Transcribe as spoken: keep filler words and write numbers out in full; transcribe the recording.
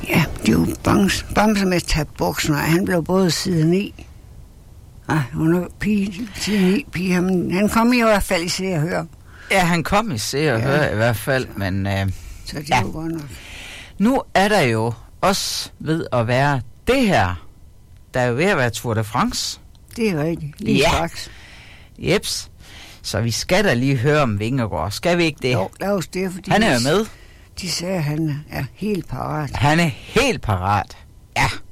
Ja, det er jo bams, bamser med at tage bukserne, og han blev både siden i. Ah, hun er pige, siden i, pige. Han, han kom i hvert fald i Se og Hør. Ja, han kom i Se og Hør i hvert fald, men... Øh, så det ja. er jo godt nok. Nu er der jo også ved at være det her, der er jo ved at være Tour de France. Det er rigtigt, lige ja. straks. Jeps. Så vi skal da lige høre om Vingegaard. Skal vi ikke det? Jo, lad os det, fordi... Han er jo med. De sagde, at han er helt parat. Han er helt parat. Ja.